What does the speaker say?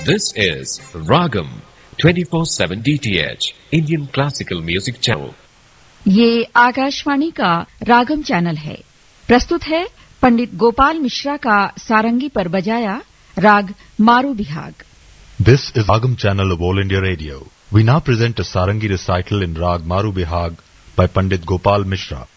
This is Ragam 24/7 DTH Indian Classical Music Channel. ये आकाशवाणी का रागम channel है। प्रस्तुत है पंडित गोपाल मिश्रा का सारंगी पर बजाया राग मारू Bihag. This is Ragam channel of All India Radio. We now present a sarangi recital in Rag Maru Bihag by Pandit Gopal Mishra.